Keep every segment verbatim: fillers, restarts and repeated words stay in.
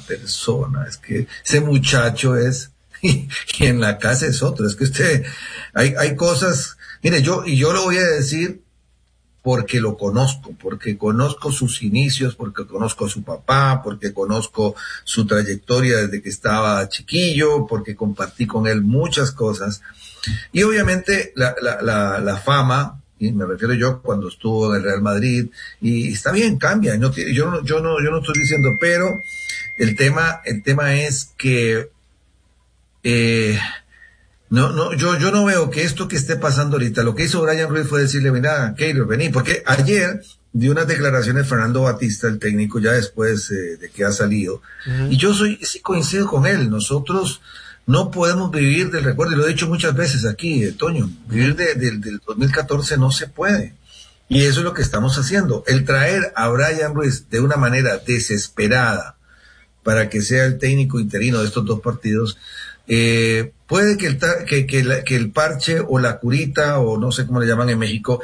persona, es que ese muchacho es, y, y en la casa es otro, es que usted, hay, hay cosas, mire, yo, y yo lo voy a decir porque lo conozco, porque conozco sus inicios, porque conozco a su papá, porque conozco su trayectoria desde que estaba chiquillo, porque compartí con él muchas cosas. Y obviamente la, la, la, la fama, y me refiero yo cuando estuvo en el Real Madrid, y está bien, cambia, no, yo no, yo no, yo no estoy diciendo, pero el tema, el tema es que, eh, No, no, yo, yo no veo que esto que esté pasando ahorita, lo que hizo Brian Ruiz fue decirle, mira, Keylor, vení, porque ayer dio unas declaraciones Fernando Batista, el técnico, ya después eh, de que ha salido, uh-huh. y yo soy, sí coincido con él, nosotros no podemos vivir del recuerdo, y lo he dicho muchas veces aquí, eh, Toño, vivir de, de, del dos mil catorce no se puede, y eso es lo que estamos haciendo, el traer a Brian Ruiz de una manera desesperada para que sea el técnico interino de estos dos partidos, eh, puede que el, que, que, la, que el parche o la curita o no sé cómo le llaman en México,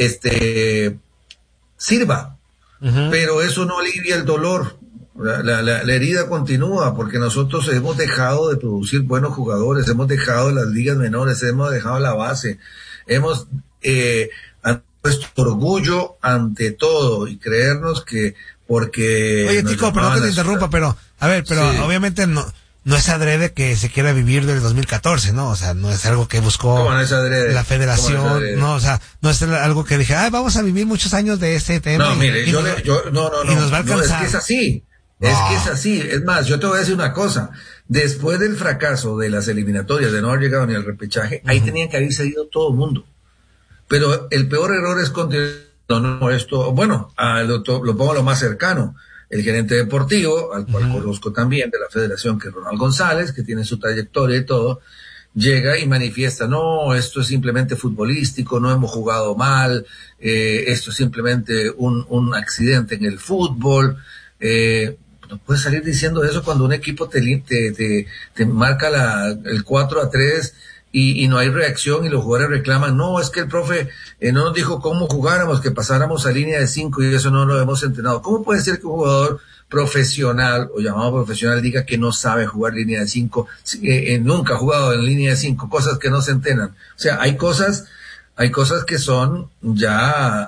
este, sirva, uh-huh. pero eso no alivia el dolor. La, la, la, la herida continúa porque nosotros hemos dejado de producir buenos jugadores, hemos dejado las ligas menores, hemos dejado la base, hemos eh, puesto orgullo ante todo y creernos que porque... Oye, Tico, perdón que te interrumpa, pero, a ver, pero sí. obviamente no... No es adrede que se quiera vivir del dos mil catorce, ¿no? O sea, no es algo que buscó no es la federación, no, no, o sea, no es algo que dije, ay, vamos a vivir muchos años de este tema. No, y, mire, y yo, nos, le, yo, no, no, no, y nos va a alcanzar. No, es que es así, no. es que es así, es más, yo te voy a decir una cosa, después del fracaso de las eliminatorias, de no haber llegado ni al repechaje, uh-huh. ahí tenían que haber salido todo el mundo. Pero el peor error es continuar, no, no, esto, bueno, a lo, lo pongo a lo más cercano. El gerente deportivo, al cual uh-huh. conozco también de la federación, que es Ronald González, que tiene su trayectoria y todo, llega y manifiesta, no, esto es simplemente futbolístico, no hemos jugado mal, eh, esto es simplemente un, un accidente en el fútbol. Eh, no puedes salir diciendo eso cuando un equipo te, te, te, te marca la, el cuatro a tres y, y no hay reacción y los jugadores reclaman, no, es que el profe eh, no nos dijo cómo jugáramos, que pasáramos a línea de cinco y eso no lo hemos entrenado. ¿Cómo puede ser que un jugador profesional o llamado profesional diga que no sabe jugar línea de cinco, eh, eh, nunca ha jugado en línea de cinco, cosas que no se entrenan? O sea, hay cosas, hay cosas que son ya,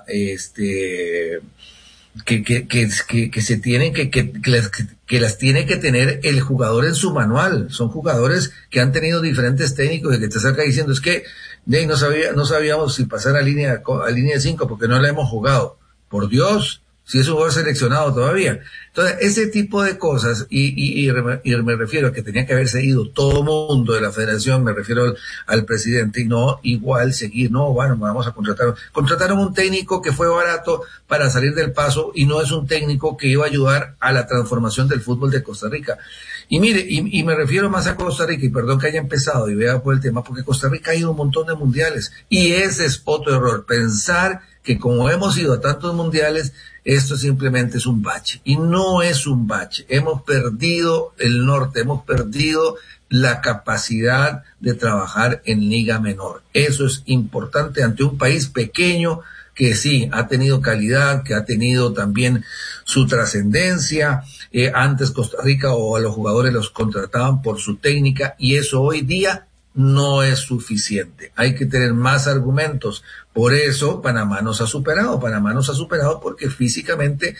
este, que, que, que, que, que se tienen que, que, que las, que, que las tiene que tener el jugador en su manual. Son jugadores que han tenido diferentes técnicos y que te saca diciendo, es que, hey, no sabía, no sabíamos si pasar a línea, a línea de cinco porque no la hemos jugado. Por Dios, si es un jugador seleccionado todavía. Entonces, ese tipo de cosas, y, y, y, y me refiero a que tenía que haberse ido todo mundo de la federación, me refiero al, al presidente, y no igual seguir, no, bueno, vamos a contratar. Contrataron un técnico que fue barato para salir del paso, y no es un técnico que iba a ayudar a la transformación del fútbol de Costa Rica. Y mire, y, y me refiero más a Costa Rica, y perdón que haya empezado, y vea por el tema, porque Costa Rica ha ido a un montón de mundiales, y ese es otro error, pensar que como hemos ido a tantos mundiales, esto simplemente es un bache. Y no es un bache. Hemos perdido el norte, hemos perdido la capacidad de trabajar en liga menor. Eso es importante ante un país pequeño que sí ha tenido calidad, que ha tenido también su trascendencia. Eh, antes Costa Rica o a los jugadores los contrataban por su técnica, y eso hoy día no es suficiente. Hay que tener más argumentos. Por eso Panamá nos ha superado. Panamá nos ha superado porque físicamente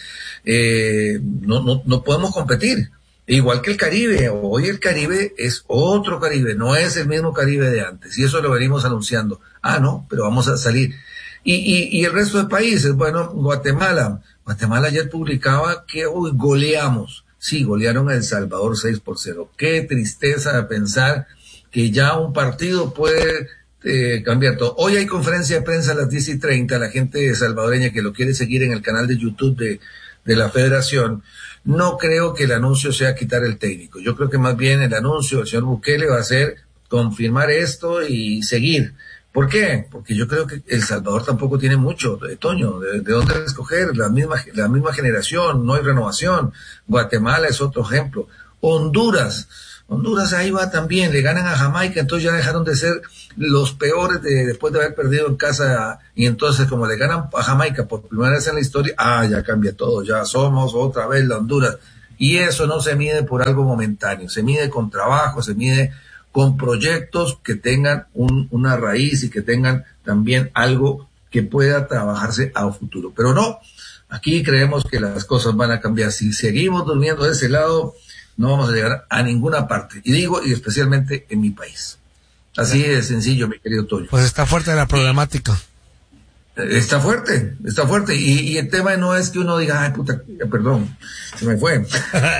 eh, no, no, no podemos competir. Igual que el Caribe. Hoy el Caribe es otro Caribe, no es el mismo Caribe de antes. Y eso lo venimos anunciando. Ah, no, pero vamos a salir. Y, y, y el resto de países, bueno, Guatemala. Guatemala ayer publicaba que hoy goleamos. Sí, golearon a El Salvador seis por cero. Qué tristeza de pensar que ya un partido puede eh, cambiar todo. Hoy hay conferencia de prensa a las diez y treinta, la gente salvadoreña que lo quiere seguir en el canal de YouTube de, de la Federación. No creo que el anuncio sea quitar el técnico. Yo creo que más bien el anuncio del señor Bukele va a ser confirmar esto y seguir. ¿Por qué? Porque yo creo que El Salvador tampoco tiene mucho, de Toño, de, de dónde escoger, la misma, la misma generación, no hay renovación. Guatemala es otro ejemplo. Honduras, Honduras ahí va también, le ganan a Jamaica, entonces ya dejaron de ser los peores de, después de haber perdido en casa, y entonces como le ganan a Jamaica por primera vez en la historia, ah, ya cambia todo, ya somos otra vez la Honduras. Y eso no se mide por algo momentáneo, se mide con trabajo, se mide con proyectos que tengan un, una raíz y que tengan también algo que pueda trabajarse a futuro. Pero no, aquí creemos que las cosas van a cambiar. Si seguimos durmiendo de ese lado, no vamos a llegar a ninguna parte. Y digo, y especialmente en mi país. Así de sencillo, mi querido Toño. Pues está fuerte la problemática. Está fuerte, está fuerte. Y, y el tema no es que uno diga, ay, puta, perdón, se me fue.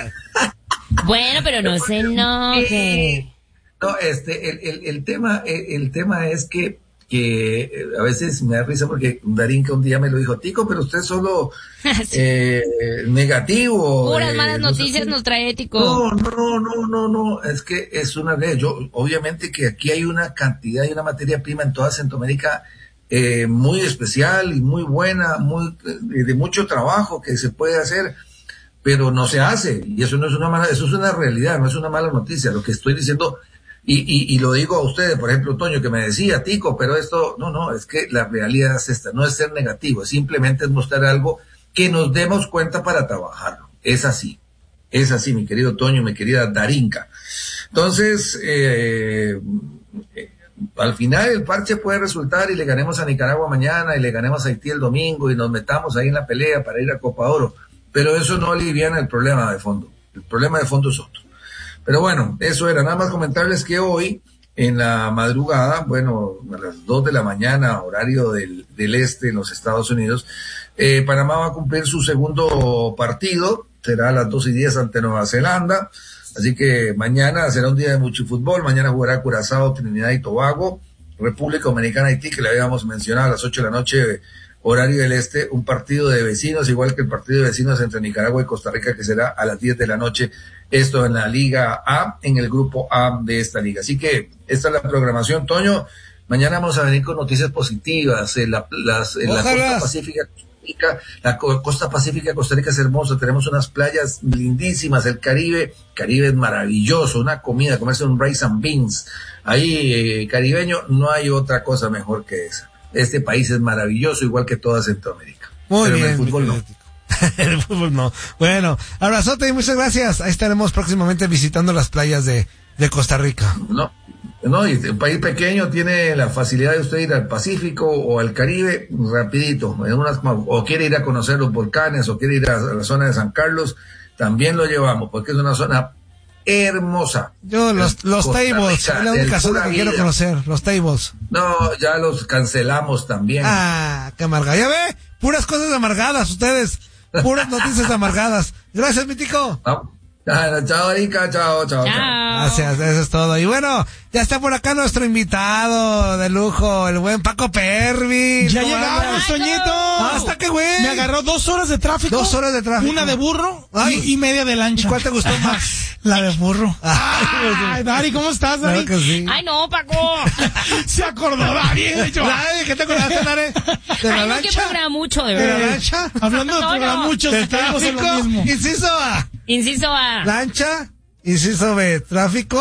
Bueno, pero no se enoje. No, este, el, el, el tema, el, el tema es que, que a veces me da risa porque Darinka un día me lo dijo, Tico, pero usted solo sí. eh, negativo. Puras eh, malas no noticias sé, nos trae Tico. No, no, no, no, no, es que es una ley. Yo, obviamente que aquí hay una cantidad y una materia prima en toda Centroamérica eh, muy especial y muy buena, muy de, de mucho trabajo que se puede hacer, pero no se hace. Y eso no es una mala, eso es una realidad, no es una mala noticia. Lo que estoy diciendo, Y, y, y lo digo a ustedes, por ejemplo, Toño, que me decía, Tico, pero esto, no, no, es que la realidad es esta, no es ser negativo, simplemente es mostrar algo que nos demos cuenta para trabajarlo. Es así, es así, mi querido Toño, mi querida Darinka. Entonces, eh, eh, al final el parche puede resultar y le ganemos a Nicaragua mañana y le ganemos a Haití el domingo y nos metamos ahí en la pelea para ir a Copa Oro, pero eso no aliviana el problema de fondo. El problema de fondo es otro. Pero bueno, eso era. Nada más comentarles que hoy, en la madrugada, bueno, a las dos de la mañana, horario del, del este en los Estados Unidos, eh, Panamá va a cumplir su segundo partido, será a las dos y diez ante Nueva Zelanda, así que mañana será un día de mucho fútbol, mañana jugará Curazao, Trinidad y Tobago, República Dominicana, Haití, que le habíamos mencionado a las ocho de la noche, horario del este, un partido de vecinos, igual que el partido de vecinos entre Nicaragua y Costa Rica, que será a las diez de la noche, esto en la Liga A, en el grupo A de esta liga. Así que esta es la programación, Toño. Mañana vamos a venir con noticias positivas. En la, las, en la costa pacífica, la costa pacífica de Costa Rica es hermosa, tenemos unas playas lindísimas, el Caribe, Caribe es maravilloso, una comida, comerse un rice and beans, ahí eh, caribeño, no hay otra cosa mejor que esa. Este país es maravilloso, igual que toda Centroamérica. Muy Pero bien, en el fútbol no. El fútbol no. Bueno, abrazote y muchas gracias. Ahí estaremos próximamente visitando las playas de, de Costa Rica. No, no, y un país pequeño tiene la facilidad de usted ir al Pacífico o al Caribe rapidito. En unas, o quiere ir a conocer los volcanes o quiere ir a la zona de San Carlos, también lo llevamos, porque es una zona hermosa. Yo, los, los tables, es la única zona que quiero conocer, los tables. No, ya los cancelamos también. Ah, qué amargada. Ya ve, puras cosas amargadas ustedes, puras noticias amargadas. Gracias, mi Tico. No. Ah, chao, Erika, chao, chao, chao. Gracias, eso es todo. Y bueno, ya está por acá nuestro invitado de lujo, el buen Paco Pervis. Ya llegamos, Toñito. Hasta que güey. Me agarró dos horas de tráfico. Dos horas de tráfico. Una de burro y, y media de lancha. ¿Y cuál te gustó más? La de burro. Ay, Dari, ¿cómo estás, Dari? Claro que sí. Ay, no, Paco. Se acordó Dari. Dari, ¿qué te acordaste, Dari? ¿De la Ay, lancha? No, que programa de verdad. ¿De la lancha? Hablando de no, programuchos, no. estamos en lo mismo. Inciso A. Inciso A. Lancha. Inciso B. Tráfico.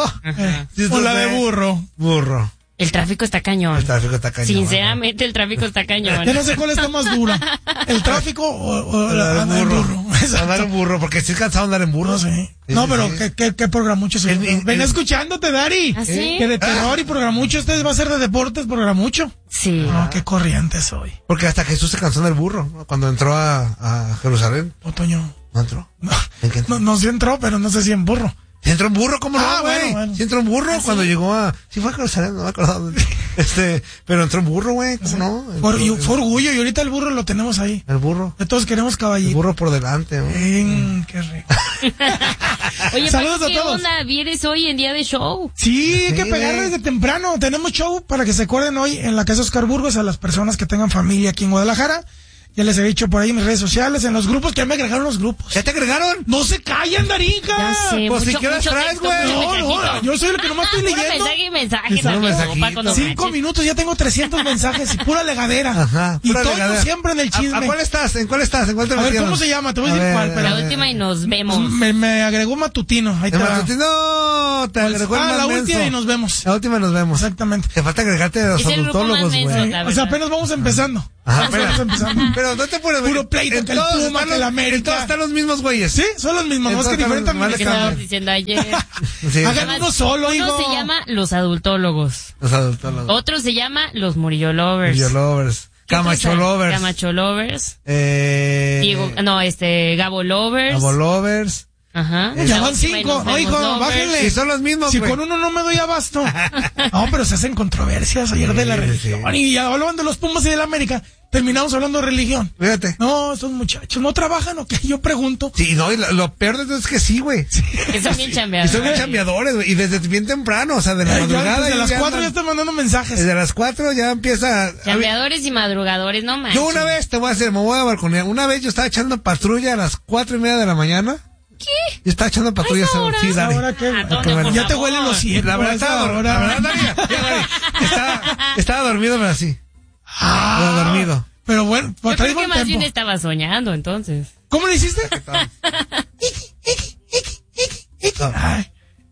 O la de burro. Burro. El tráfico está cañón. El tráfico está cañón. Sinceramente, el tráfico está cañón. Yo no sé cuál está más dura. ¿El tráfico o, o la, andar en burro? burro. Andar en burro, porque estoy cansado de andar en burro. No sé. Sí, no, pero sí. ¿qué, qué, qué programucho es? Ven escuchándote, Dari. ¿Ah, sí? Que de terror ah. y programucho. Este va a ser de deportes, programucho. Sí. No, qué corriente soy. Porque hasta Jesús se cansó del burro, ¿no? Cuando entró a, a Jerusalén. Otoño. ¿No entró? No, no, no, sí entró, pero no sé si en burro. ¿Sí entró en burro? ¿Cómo ah, no, güey? Bueno, bueno. ¿Sí entró en burro? ¿Ah, cuando sí? Llegó a... Sí fue a Jerusalén, no me acuerdo. Este, pero entró en burro, güey. ¿Cómo no? Por, y, fue orgullo y ahorita el burro lo tenemos ahí. El burro. De todos queremos caballito. El burro por delante, ¿no? Mm, qué rico. Oye, saludos Paco, a todos. ¿qué onda? ¿Vienes hoy en día de show? Sí, hay que pegar desde temprano. Tenemos show para que se acuerden hoy en la Casa Oscar Burgos a las personas que tengan familia aquí en Guadalajara. Ya les he dicho por ahí en mis redes sociales, en los grupos, que ya me agregaron los grupos. ¿Ya te agregaron? ¡No se callan, Darinka! Ya sé, pues mucho, si quieres traes, güey. No, no, yo soy el que nomás estoy leyendo. Mensaje y mensaje. También, no, Cinco minutos, ya tengo trescientos mensajes y pura legadera. Ajá, y pura todo legadera. Siempre en el chisme. ¿A, ¿A cuál estás? ¿En cuál estás? ¿En cuál te A ver, metieron? ¿cómo se llama? Te voy a, a decir ver, cuál. Pero, la última y nos vemos. Me, me agregó Matutino. Ahí te va. Matutino, te agregó Ah, el la menso. última y nos vemos. La última y nos vemos. Exactamente. Te falta agregarte de los es odontólogos, güey. O sea, apenas vamos empezando. Ajá, Apenas pero, empezando. pero no te pones Puro pleito, que el todos Puma, están que el los- América. en todos están los mismos güeyes. Sí, son los mismos, más que Entonces, diferente los ¿Qué cambia. estabas diciendo ayer? Sí, Hagan uno solo, Uno hijo. se llama los adultólogos. los adultólogos. Otro se llama los Murillo Lovers. Murillo Lovers. ¿Qué otro Camacho está? Lovers. Camacho Lovers. Eh, Diego, no, este, Gabo Lovers. Gabo Lovers. Ajá. Ya La van última y cinco, nos no, vemos hijo, lovers. bájenle. Y son los mismos, Si güey. con uno no me doy abasto. No, pero se hacen controversias ayer de la Sí, religión. sí. Y ya hablaban de los Pumas y de la América. Terminamos hablando de religión. Fíjate. No, estos muchachos no trabajan o qué, yo pregunto. Sí, no, y lo, lo peor de todo es que sí, güey. Que son bien Y chambeadores. son bien chambeadores, güey. Y desde bien temprano, o sea, de la Eh, ya madrugada. desde ellos las ya cuatro ya andan- están mandando mensajes. Desde las cuatro ya empieza. Chambeadores y madrugadores, no manches. Yo una vez te voy a hacer, me voy a balconear. Una vez yo estaba echando patrulla a las cuatro y media de la mañana. ¿Qué? Yo estaba echando patrulla. ¿A esa hora? Sí, dale. Ahora qué, Ah, qué Toño, bueno. por ya te favor. huelen los cielos. La verdad, a esa estaba, hora. la verdad, Dani, ya, Dani, estaba, estaba dormido, pero así. Ah, Estaba dormido. Pero bueno, Yo pues creo traes que buen más bien tempo. estaba soñando, entonces. ¿Cómo le hiciste? Ay.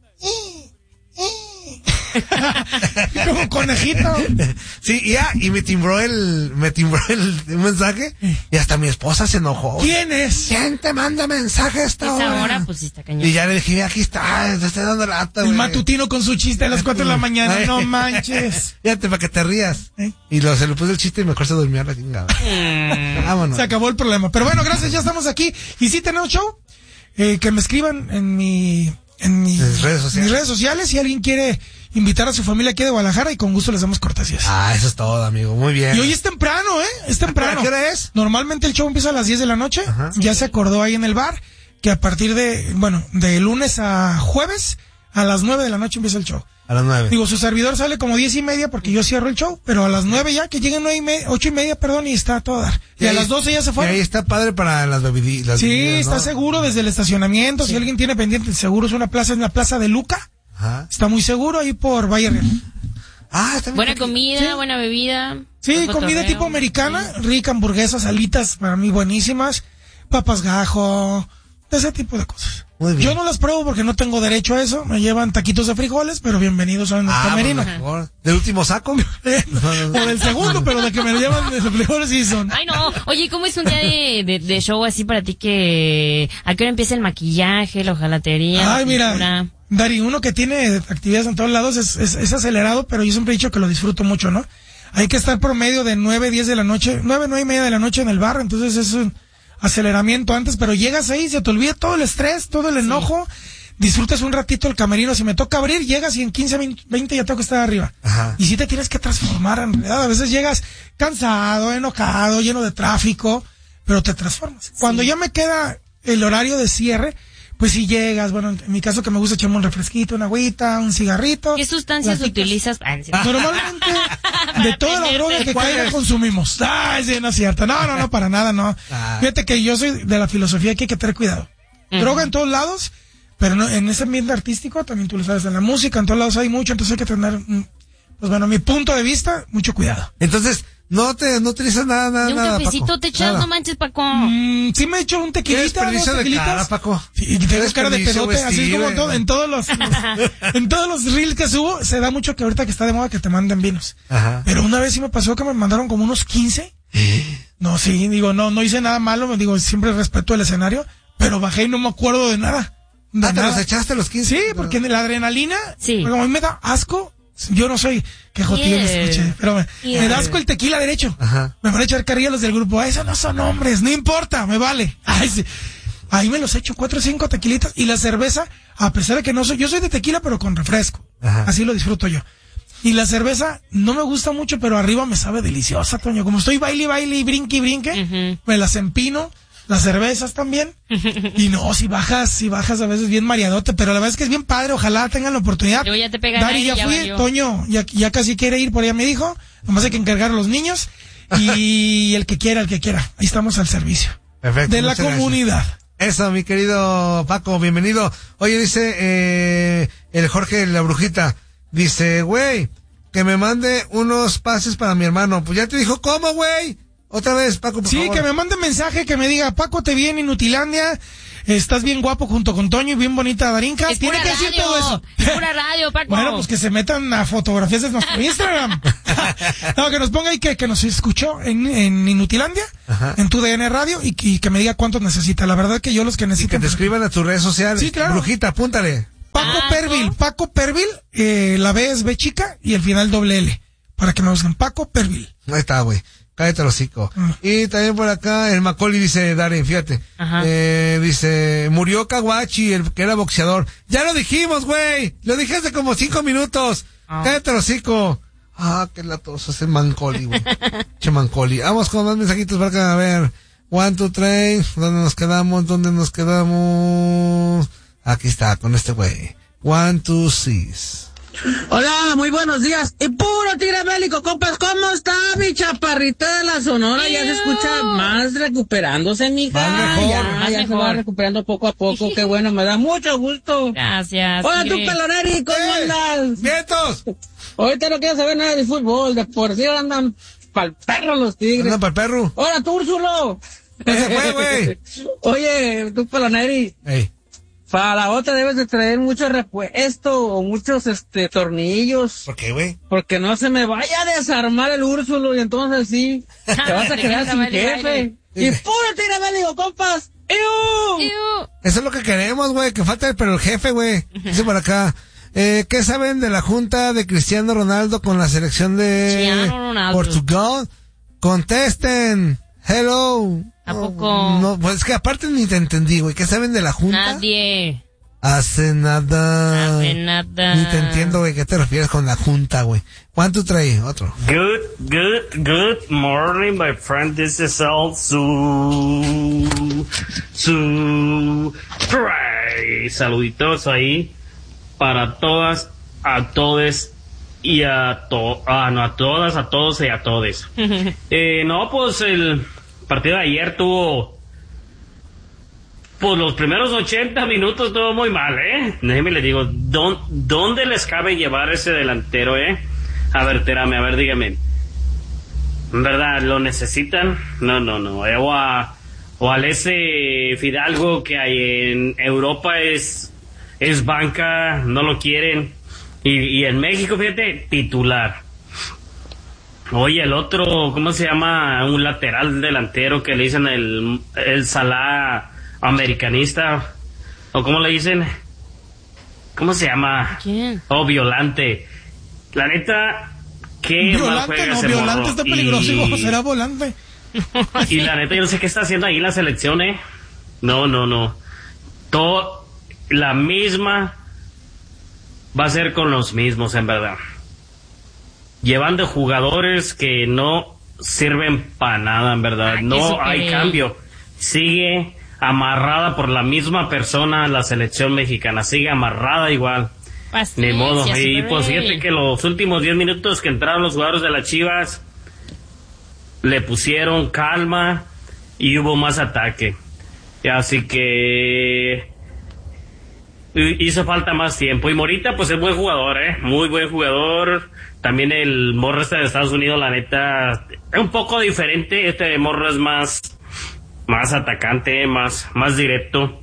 Como conejito. Sí, y ya, y me timbró el, me timbró el, el mensaje, y hasta mi esposa se enojó. ¿Quién es? ¿Quién te manda mensaje a esta Esa hora? hora, pues sí está cañón. Y ya le dije, aquí está, te estoy dando lata, El güey. matutino con su chiste a las cuatro de la mañana. Ay. No manches. Fíjate, para que te rías. ¿Eh? Y lo, se le puse el chiste y mejor se durmió a la chingada. Mm. Vámonos. Se acabó el problema. Pero bueno, gracias, ya estamos aquí. Y sí tenemos show. Eh, que me escriban en mi, en mi, En mis redes sociales. mis redes sociales si alguien quiere invitar a su familia aquí de Guadalajara y con gusto les damos cortesías. Ah, eso es todo, amigo. Muy bien. Y hoy es temprano, ¿eh? Es temprano. ¿A qué hora es? Normalmente el show empieza a las diez de la noche. Ajá. Ya se acordó ahí en el bar que a partir de, bueno, de lunes a jueves a las nueve de la noche empieza el show. A las nueve. Digo, su servidor sale como diez y media porque yo cierro el show, pero a las nueve ya, que lleguen nueve y media, ocho y media, perdón, y está a todo dar. Y, a ahí- las doce ya se Y fueron. ahí está padre para las bebidas. Sí, está seguro desde el estacionamiento. Si alguien tiene pendiente, el seguro es una plaza, en la plaza de Luca. Ajá. Está muy seguro ahí por Valle Real. Ah, está bien. Buena comida, Sí. buena bebida. Sí, buen comida cotorreo. tipo americana, rica, hamburguesas, alitas, para mí buenísimas, papas gajo, ese tipo de cosas. Muy bien. Yo no las pruebo porque no tengo derecho a eso, me llevan taquitos de frijoles, pero bienvenidos a un Ah, camerino. por favor. ¿Del último saco? O del segundo, pero de que me lo llevan de frijoles sí son. Ay, no. Oye, ¿cómo es un día de, de, de show así para ti que... ¿A qué hora empieza el maquillaje, la hojalatería? Ay, la mira, pintura? Dari, uno que tiene actividades en todos lados es, es, es acelerado, pero yo siempre he dicho que lo disfruto mucho, ¿no? Hay que estar promedio de nueve, diez de la noche, nueve, nueve y media de la noche en el bar, entonces es un aceleramiento antes, pero llegas ahí, se te olvida todo el estrés, todo el enojo, disfrutas un ratito el camerino, si me toca abrir, llegas y en quince, veinte ya tengo que estar arriba. Ajá. Y si te tienes que transformar en realidad, a veces llegas cansado, enojado, lleno de tráfico, pero te transformas. Cuando ya me queda el horario de cierre, pues si llegas, bueno, en mi caso que me gusta echarme un refresquito, una agüita, un cigarrito. ¿Qué sustancias platicas. utilizas? Ah, sí. Normalmente, de toda la droga que caiga consumimos. Ay, sí, no es cierto. No, no, no, para nada, no. Ah. Fíjate que yo soy de la filosofía que hay que tener cuidado. Ujú. Droga en todos lados, pero no, en ese ambiente artístico, también tú lo sabes, en la música, en todos lados hay mucho, entonces hay que tener, mm, pues bueno, mi punto de vista, mucho cuidado. Entonces, no te, no utilizas nada, nada, ¿Y un nada, cafecito Paco? te echas? Nada. No manches, Paco. Mm, sí me he hecho un ¿Qué tequilita, dos desperdicio de tequilitas. cara, Paco? Sí, y ¿Qué tengo cara de desperdicio, pedote, güey? así Sí, como güey. todo, en todos los, en todos los reels que subo, se da mucho que ahorita que está de moda que te manden vinos. Ajá. Pero una vez sí me pasó que me mandaron como unos quince. No, sí, digo, no, no hice nada malo, me digo, siempre respeto el escenario, pero bajé y no me acuerdo de nada. De Ah, ¿te nada. los echaste los quince? Sí, porque la adrenalina, Sí. como a mí me da asco, yo no soy quejotillo, me Yeah. escuché, pero me, Yeah. me da asco el tequila derecho. Ajá. Me van a echar carrilla los del grupo, "Ah, esos no son hombres, no importa, me vale." Ay, sí. Ahí me los echo cuatro o cinco tequilitas y la cerveza, a pesar de que no soy, yo soy de tequila pero con refresco, Ajá. así lo disfruto yo. Y la cerveza no me gusta mucho, pero arriba me sabe deliciosa, Toño. Como estoy baile, baile y brinque y brinque, Ujú. me las empino, las cervezas también. Y no, si bajas, si bajas a veces bien mareadote, pero la verdad es que es bien padre, ojalá tengan la oportunidad. Luego ya te pega el Dari, aire, ya ya fui, valió. Toño, ya, ya casi quiere ir, por allá me dijo, nomás hay que encargar a los niños y el que quiera, el que quiera. Ahí estamos al servicio. Perfecto. De la muchas gracias. comunidad. Eso, mi querido Paco, bienvenido. Oye, dice eh, el Jorge La Brujita, dice, güey, que me mande unos pases para mi hermano. Pues ya te dijo, ¿cómo, güey? Otra vez, Paco, por Sí, favor. que me mande mensaje, que me diga, Paco, te vi en Inutilandia, estás bien guapo junto con Toño y bien bonita Darinka. Es Tiene pura que decir radio, todo eso. es pura radio, Paco. Bueno, pues que se metan a fotografías de nuestro Instagram. No, que nos ponga ahí que, que nos escuchó en, en Inutilandia, Ajá. en tu D N Radio, y, y que me diga cuántos necesita. La verdad que yo los que Y necesito. que te escriban a tus redes sociales. Sí, claro. Brujita, apúntale. Paco Paco. Pervil, Paco Pervil, eh, la B es B chica y el final doble L. Para que me busquen, Paco Pervil. Ahí está, güey. Cállate el hocico. Ah. Y también por acá, el Macaulay dice, Darren, fíjate. Ajá. Eh, dice, murió Kawachi, el que era boxeador. Ya lo dijimos, güey. Lo dije hace como cinco minutos. Ah. Cállate el hocico. Ah, qué latoso ese Macaulay, güey. Che Macaulay. Vamos con más mensajitos para acá, a ver. One, two, three. ¿Dónde nos quedamos? ¿Dónde nos quedamos? Aquí está, con este güey. One, two, six. Hola, muy buenos días. Y puro tigre bélico, compas, ¿cómo está mi chaparrita de la Sonora? Ya se escucha más recuperándose, mija. Más mejor, ya, más ya se mejor. va recuperando poco a poco. Qué bueno, me da mucho gusto. Gracias. Hola, tú, tigre. peloneri, ¿cómo ¡Eh! andas? ¡Vientos! Ahorita no quiero saber nada de fútbol, de por sí andan pa'l perro los tigres. Anda para el perro. Hola, tú, Úrsulo. ¿Qué se fue, güey? Oye, tú, peloneri, Ey. para la otra debes de traer mucho repuesto o muchos, este, tornillos. ¿Por qué, güey? Porque no se me vaya a desarmar el Úrsulo y entonces sí, te vas a Te quedar quedas sin vale, jefe. vale. Y puro tigre bélico, compas. ¡Iu! Iu. Eso es lo que queremos, güey, que falta el, pero el jefe, güey. Dice por acá. Eh, ¿qué saben de la junta de Cristiano Ronaldo con la selección de Cristiano Ronaldo. Portugal? Contesten. Hello. ¿A poco? No, pues es que aparte ni te entendí, güey. ¿Qué saben de la junta? Nadie. Hace nada. Hace nada. Ni te entiendo, güey. ¿Qué te refieres con la junta, güey? ¿Cuánto trae? Otro. Good, good, good morning, my friend. This is all Su, Su, Tray. Saluditos ahí para todas, a todes y a to, ah, no, a todas, a todos y a todes. eh, no, pues el partido de ayer tuvo, pues los primeros ochenta minutos estuvo muy mal, ¿eh? Déjeme le digo, ¿dó, ¿dónde les cabe llevar ese delantero, eh? A ver, térame, a ver, dígame. ¿En verdad lo necesitan? No, no, no. Eh, o, a, o al ese Fidalgo que hay en Europa es, es banca, no lo quieren. Y, y en México, fíjate, titular. Oye, el otro, ¿cómo se llama? Un lateral delantero que le dicen el, el Salah americanista. ¿O cómo le dicen? ¿Cómo se llama? ¿Quién? Oh, Violante. La neta, qué mal Violante, juega no, ese Violante morro. está peligroso, Y- será volante. y la neta, yo no sé qué está haciendo ahí la selección, ¿eh? No, no, no. Todo, la misma va a ser con los mismos, en verdad. Llevando jugadores que no sirven para nada, en verdad. Ah, qué No super- hay cambio. Sigue amarrada por la misma persona la selección mexicana. Sigue amarrada igual. Paciencia, Ni modo. Y Super pues Rey. fíjate que los últimos diez minutos que entraron los jugadores de las Chivas le pusieron calma y hubo más ataque. Y así que hi- hizo falta más tiempo. Y Morita pues es buen jugador, eh, muy buen jugador. También el morro este de Estados Unidos, la neta, es un poco diferente. Este morro es más, más atacante, más, más directo.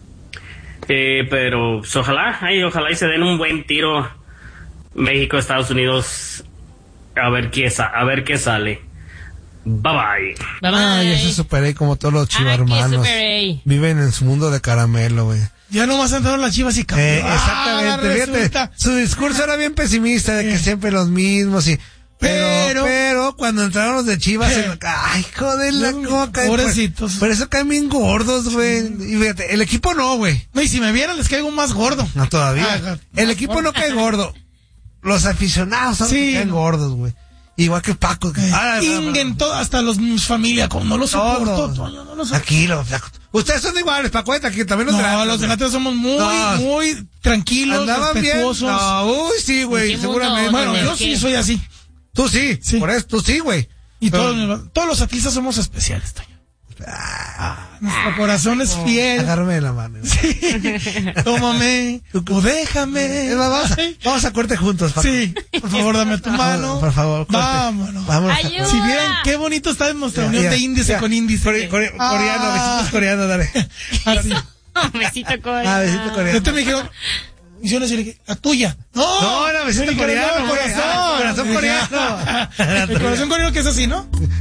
Eh, pero pues, ojalá, ay, ojalá y se den un buen tiro México, Estados Unidos, a ver qué sa- a ver qué sale. Bye bye. Bye, bye. Ay, ese Super A, como todos los Ah, chivas qué hermanos. Super A. Viven en su mundo de caramelo, güey. Ya nomás entraron las Chivas y cambió. Eh, Ah, exactamente, fíjate, resulta. su discurso era bien pesimista de que Eh. siempre los mismos y pero, Pero- pero cuando entraron los de Chivas, Eh. se- ay, joder, la No, coca. pobrecitos. Por, por eso caen bien gordos, güey. Y fíjate, el equipo no, güey. No, y si me vieran les caigo más gordo. No, todavía. Ah, El equipo no cae gordo. Los aficionados son los Sí, que caen no. gordos, güey. Igual que Paco. que- Eh, Ah, Inguen todo, hasta los mis familia, como no lo soporto, todos. Toño, no lo soporto. Tranquilo, flaco. Ustedes son iguales, Paco, que también los No, delanteros, los güey. delanteros somos muy, No. muy tranquilos, Andaban bien. respetuosos. No, uy, sí, güey, ¿En qué seguramente. mundo? Bueno, ¿Por yo qué? sí soy así. Tú sí, Sí. por eso, tú sí, güey. Y Pero- todos, mis- todos los atletas somos especiales, Toño. Ah, nuestro corazón es fiel. Agárrame la mano. Sí. Tómame o déjame. Es más, Vamos a, Ay. vamos a corte juntos, Paco. Sí, por favor, dame tu mano. Por favor, corte. Vámonos. Vámonos. a Ayuda. corte. Si vieran qué bonito está nuestra unión Ya, de índice ya. con índice. Core- core- Ah. Coreano, besitos coreanos, dale. Así. Besito coreano. Ah, besito coreano. Entonces me dijeron, misiones y le dije, la tuya. No, No, era besito Me dijeron, coreano, no, güey. corazón. Ah, corazón coreano. El corazón coreano que es así, ¿no?